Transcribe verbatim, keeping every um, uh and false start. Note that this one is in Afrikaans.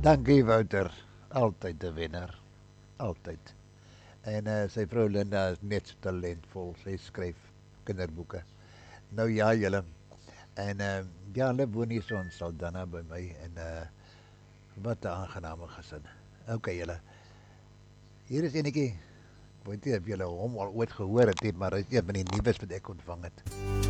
Dankie Wouter, altyd 'n wenner, altyd. En uh, sy vrou Linda is net so talentvol. Sy skryf kinderboeke. Nou ja, julle. En uh, ja, hulle woon hier so in Saldanha by my en uh wat 'n aangename gesin. OK julle. Hier is enetjie. Ek weet nie of julle hom al ooit gehoor het nie, maar dit is een van die nuus wat ek ontvang het.